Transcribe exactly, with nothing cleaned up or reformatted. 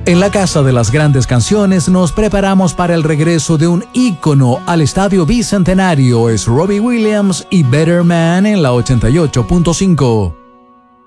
En la Casa de las Grandes Canciones nos preparamos para el regreso de un ícono al Estadio Bicentenario. Es Robbie Williams y Better Man en la ochenta y ocho punto cinco.